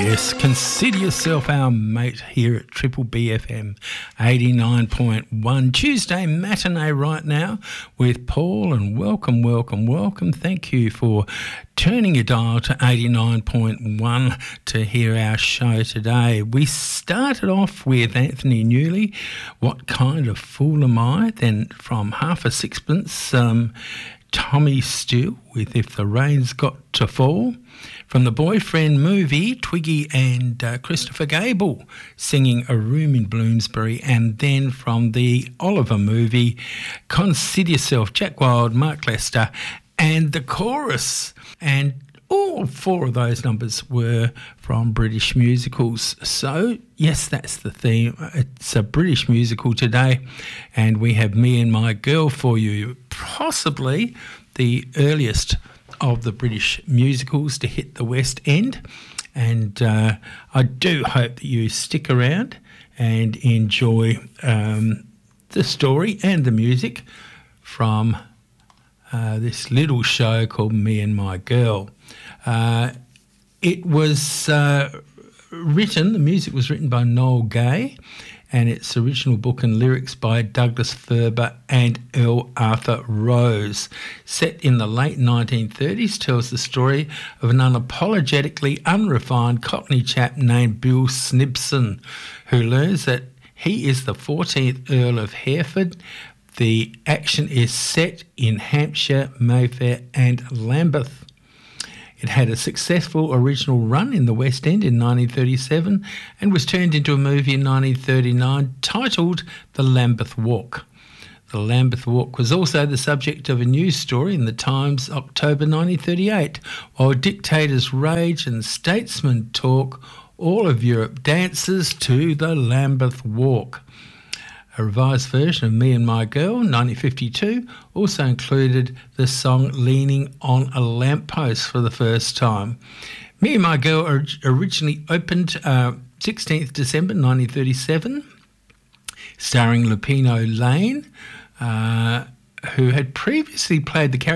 Yes, consider yourself our mate here at Triple BFM 89.1. Tuesday matinee right now with Paul, and welcome. Thank you for turning your dial to 89.1 to hear our show today. We started off with Anthony Newley, What Kind of Fool Am I? Then from Half a Sixpence, Tommy Steele with If the Rain's Got to Fall. From the Boyfriend movie, Twiggy and Christopher Gable singing A Room in Bloomsbury. And then from the Oliver movie, Consider Yourself, Jack Wilde, Mark Lester, and the chorus. And all four of those numbers were from British musicals. So, yes, that's the theme. It's a British musical today, and we have Me and My Girl for you, possibly the earliest of the British musicals to hit the West End. And I do hope that you stick around and enjoy the story and the music from this little show called Me and My Girl. It was written, the music was written by Noel Gay, and its original book and lyrics by Douglas Furber and L. Arthur Rose. Set in the late 1930s, tells the story of an unapologetically unrefined Cockney chap named Bill Snibson, who learns that he is the 14th Earl of Hereford. The action is set in Hampshire, Mayfair and Lambeth. It had a successful original run in the West End in 1937 and was turned into a movie in 1939 titled The Lambeth Walk. The Lambeth Walk was also the subject of a news story in the Times, October 1938. While dictators rage and statesmen talk, all of Europe dances to the Lambeth Walk. A revised version of Me and My Girl, 1952, also included the song Leaning on a Lamppost for the first time. Me and My Girl originally opened 16th December 1937, starring Lupino Lane, who had previously played the character